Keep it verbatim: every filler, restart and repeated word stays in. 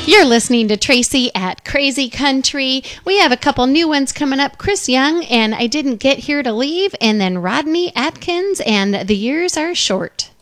You're listening to Tracy at Crazy Country. We have a couple new ones coming up. Chris Young and I Didn't Get Here to Leave, and then Rodney Atkins and The Years Are Short.